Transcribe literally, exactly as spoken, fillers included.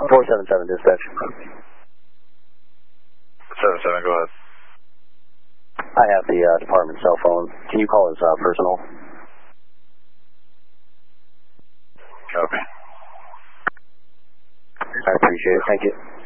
four seven seven, dispatch. seven seven, go ahead. I have the uh, department cell phone. Can you call his uh, personal? Copy. I appreciate it. Thank you.